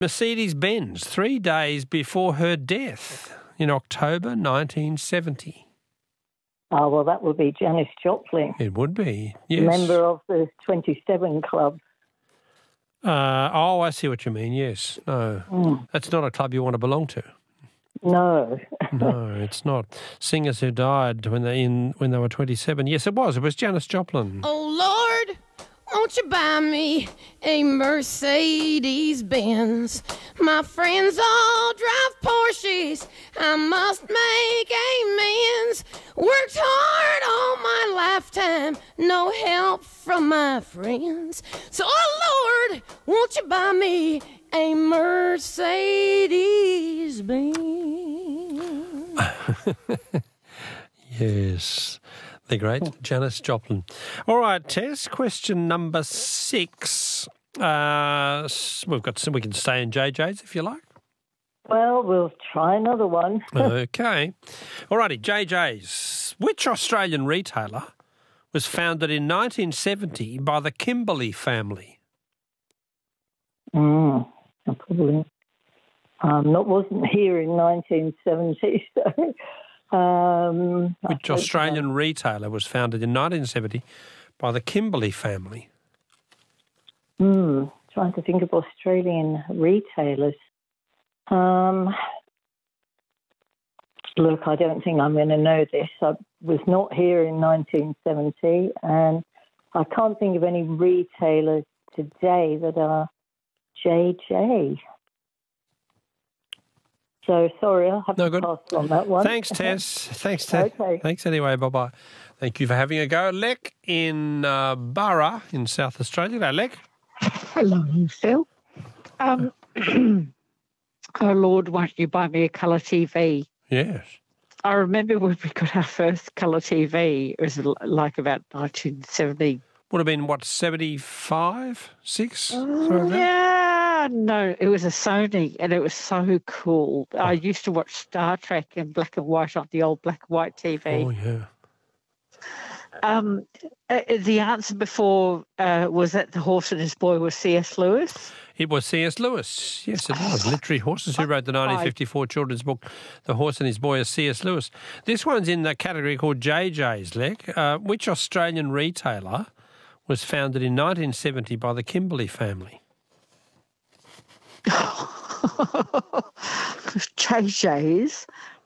Mercedes-Benz 3 days before her death in October 1970? Oh, well, that would be Janis Joplin. It would be, yes. Member of the 27 Club. I see what you mean, yes. No, that's not a club you want to belong to. No. No, it's not. Singers who died when they were 27. Yes, it was. It was Janis Joplin. Oh, Lord, won't you buy me a Mercedes-Benz? My friends all drive Porsches. I must make amends. Worked hard all my lifetime. No help from my friends. So, oh, Lord, won't you buy me a Mercedes-Benz? Yes, the great Janis Joplin. All right, Tess, question number 6. We can stay in JJ's if you like. Well, we'll try another one. Okay. All righty, JJ's. Which Australian retailer was founded in 1970 by the Kimberley family? Probably. Wasn't here in 1970, so... Which Australian retailer was founded in 1970 by the Kimberley family? Trying to think of Australian retailers. Look, I don't think I'm going to know this. I was not here in 1970, and I can't think of any retailers today that are JJ. So, sorry, I'll have to pass on that one. Thanks, Tess. Thanks, Tess. Okay. Thanks anyway. Bye-bye. Thank you for having a go. Lek in Burra in South Australia. Hello, Lek. Hello, Phil. Oh, Lord, won't you buy me a colour TV? Yes. I remember when we got our first colour TV. It was like about 1970. Would have been, 75, 6? Yeah, no, it was a Sony, and it was so cool. I used to watch Star Trek in black and white on the old black and white TV. Oh, yeah. The answer before was that The Horse and His Boy was C.S. Lewis. It was C.S. Lewis. Yes, it was. Literary Horses, who wrote the 1954 children's book, The Horse and His Boy, is C.S. Lewis. This one's in the category called JJ's, Lek. Which Australian retailer was founded in 1970 by the Kimberley family? JJ's.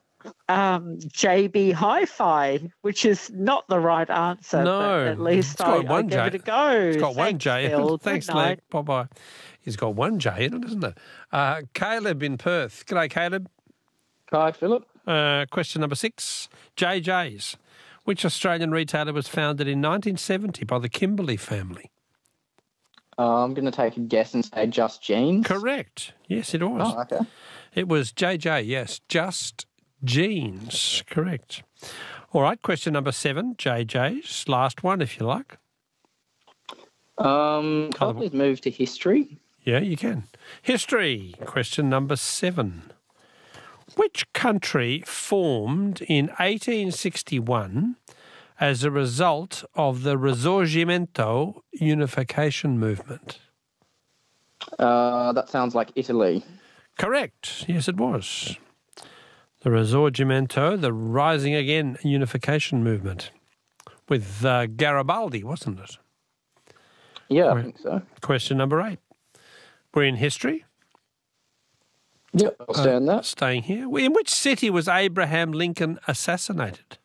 JB Hi-Fi, which is not the right answer. No, but at least I gave it a go. It's got one J in it. Thanks, Lek. Bye-bye. He's got one J in it, isn't it? Caleb in Perth. G'day, Caleb. Hi, Philip. Question number 6. JJ's. Which Australian retailer was founded in 1970 by the Kimberley family? I'm going to take a guess and say Just Jeans. Correct. Yes, it was. Oh, okay. It was JJ, yes. Just Jeans. Correct. All right, question number 7. JJ's. Last one, if you like. Can I please move to history? Yeah, you can. History. Question number 7. Which country formed in 1861 as a result of the Risorgimento unification movement? That sounds like Italy. Correct. Yes, it was. The Risorgimento, the Rising Again unification movement with Garibaldi, wasn't it? Yeah, I think so. Question number 8. We're in history. Yep, I'll stay on that. Staying here. In which city was Abraham Lincoln assassinated?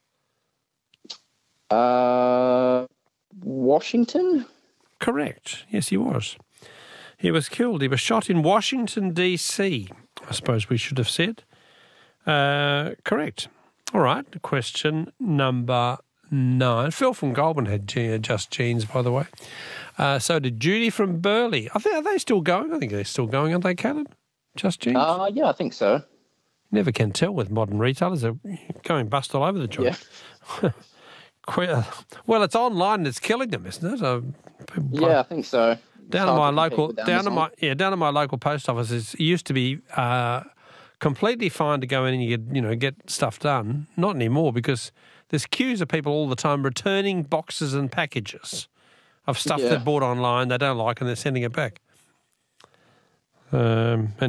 Washington? Correct. Yes, he was. He was killed. He was shot in Washington, D.C., I suppose we should have said. Correct. All right. Question number 9. Phil from Goulburn had Just Jeans, by the way. So did Judy from Burleigh. Are they still going? I think they're still going, aren't they, Caleb? Just Jeans? Yeah, I think so. Never can tell with modern retailers. They're going bust all over the joint. Yeah. Well, it's online that's killing them, isn't it? Yeah, I think so. Down at my local post office, it used to be completely fine to go in and get stuff done. Not anymore, because there's queues of people all the time returning boxes and packages of stuff they bought online they don't like, and they're sending it back. And